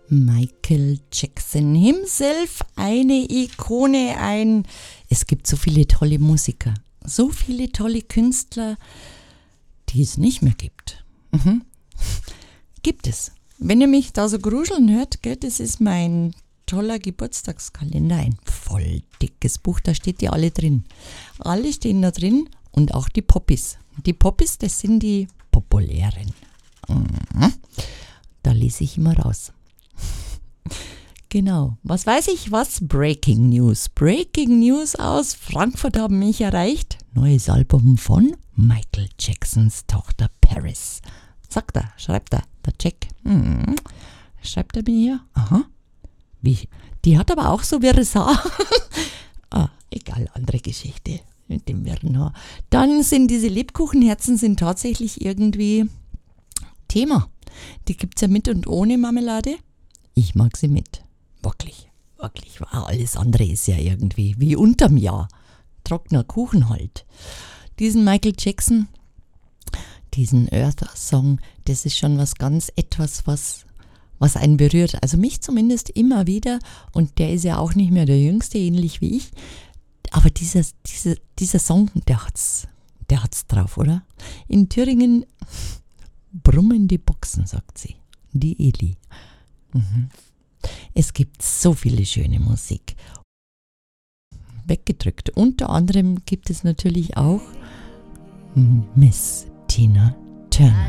Michael Jackson himself, eine Ikone, es gibt so viele tolle Musiker, so viele tolle Künstler, die es nicht mehr gibt. Gibt es. Wenn ihr mich da so gruscheln hört, gell, das ist mein toller Geburtstagskalender, ein voll dickes Buch, da steht die alle drin. Alle stehen da drin und auch die Poppies. Die Poppies, das sind die populären. Da lese ich immer raus. Genau. Was weiß ich was? Breaking News. Breaking News aus Frankfurt haben mich erreicht. Neues Album von Michael Jacksons Tochter Paris. Sagt er, schreibt er, der Jack. Schreibt er mir hier? Aha. Wie? Die hat aber auch so wirres Haar. Egal, andere Geschichte mit dem wirren Haar. Dann sind diese Lebkuchenherzen sind tatsächlich irgendwie Thema. Die gibt es ja mit und ohne Marmelade. Ich mag sie mit. Wirklich. Alles andere ist ja irgendwie wie unterm Jahr. Trockener Kuchen halt. Diesen Michael Jackson, diesen Earth-Song, das ist schon etwas, was einen berührt. Also mich zumindest immer wieder. Und der ist ja auch nicht mehr der Jüngste, ähnlich wie ich. Aber dieser Song, der hat's drauf, oder? In Thüringen brummen die Boxen, sagt sie. Die Eli. Es gibt so viele schöne Musik. Weggedrückt. Unter anderem gibt es natürlich auch Miss Tina Turner.